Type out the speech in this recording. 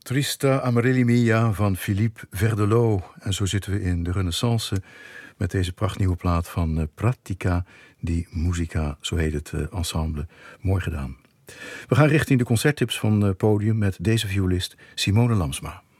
Trista Amarelli Mia van Philippe Verdelot. En zo zitten we in de Renaissance met deze prachtnieuwe plaat van Pratica di Musica, zo heet het ensemble. Mooi gedaan. We gaan richting de concerttips van Podium met deze violist Simone Lamsma.